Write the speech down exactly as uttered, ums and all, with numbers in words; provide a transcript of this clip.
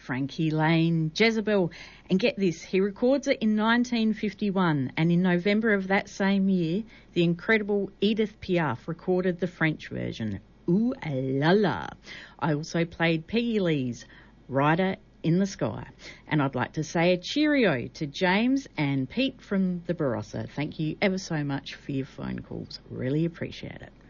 Frankie Lane, Jezebel. And get this, he records it in nineteen fifty-one, and in November of that same year, the incredible Edith Piaf recorded the French version. Ooh la la. I also played Peggy Lee's Rider in the Sky. And I'd like to say a cheerio to James and Pete from the Barossa. Thank you ever so much for your phone calls. Really appreciate it.